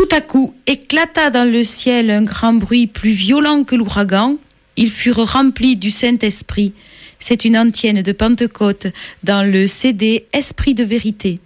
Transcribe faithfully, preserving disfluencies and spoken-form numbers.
Tout à coup, éclata dans le ciel un grand bruit plus violent que l'ouragan. Ils furent remplis du Saint-Esprit. C'est une antienne de Pentecôte dans le C D Esprit de vérité.